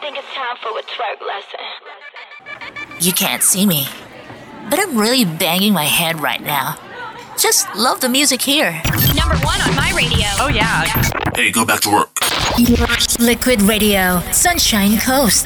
think it's time for a twerk lesson. You can't see me, but I'm really banging my head right now. Just love the music here. Number 1 on my radio. Oh, yeah. Hey, go back to work. Liquid Radio, Sunshine Coast.